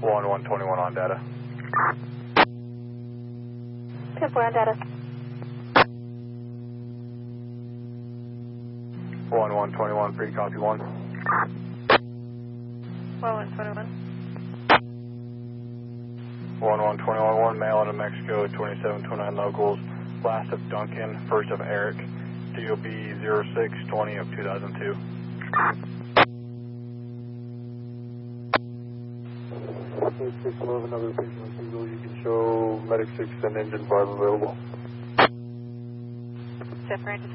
121 on data. 10-4 on data. 1121, free copy 1. 1121. 1121, mail out of Mexico, 2729 locals. Last of Duncan, first of Eric, DOB 0620 of 2002. Okay, 611, other patient receivable, you can show medic 6 and engine 5 available. Different.